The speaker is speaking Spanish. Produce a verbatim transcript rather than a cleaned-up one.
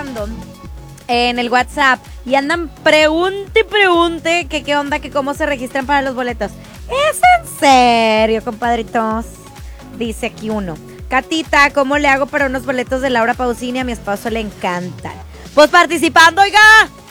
marcando en el WhatsApp y andan pregunte y pregunte que qué onda, que cómo se registran para los boletos. ¿Es en serio, compadritos? Dice aquí uno. Catita, ¿cómo le hago para unos boletos de Laura Pausini? A mi esposo le encantan. Pues participando, oiga.